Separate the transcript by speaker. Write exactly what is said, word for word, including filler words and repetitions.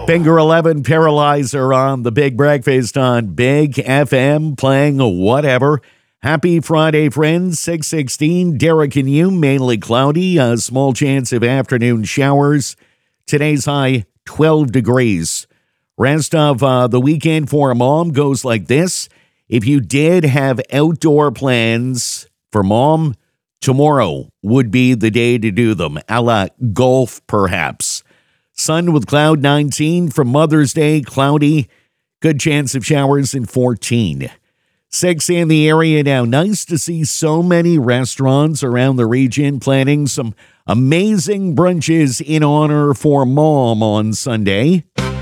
Speaker 1: Finger eleven Paralyzer on the Big Breakfast on Big F M, playing whatever. Happy Friday, friends. six sixteen, Derek and you, mainly cloudy, a small chance of afternoon showers. Today's high, twelve degrees. Rest of uh, the weekend for mom goes like this. If you did have outdoor plans for mom, tomorrow would be the day to do them, a la golf perhaps. Sun with cloud nineteen. From Mother's Day, cloudy. Good chance of showers in fourteen. Six in the area now. Nice to see so many restaurants around the region planning some amazing brunches in honor for mom on Sunday.